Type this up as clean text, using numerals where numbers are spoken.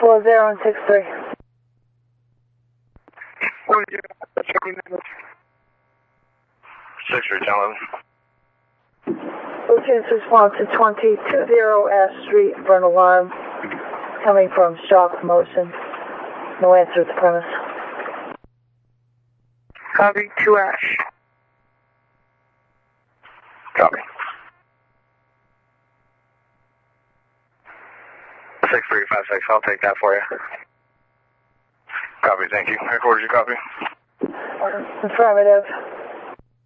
4063. What is your 6311? Lieutenant's response to 2020 Ash Street for an alarm coming from shock motion. No answer at the premise. Copy, 2 Ash. Copy. 6356, I'll take that for you. Copy, thank you. Headquarters, you copy? Affirmative.